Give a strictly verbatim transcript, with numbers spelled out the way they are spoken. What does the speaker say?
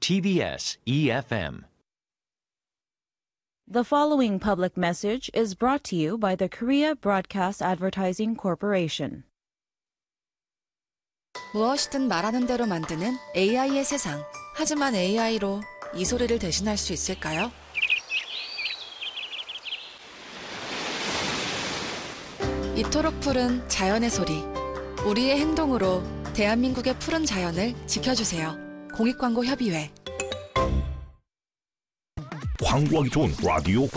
티비에스 이에프엠. The following public message is brought to you by the Korea Broadcast Advertising Corporation. 무엇이든 말하는 대로 만드는 에이아이의 세상. 하지만 에이아이로 이 소리를 대신할 수 있을까요? 이토록 푸른 자연의 소리. 우리의 행동으로 대한민국의 푸른 자연을 지켜주세요. 공익광고협의회. 광고하기 좋은 라디오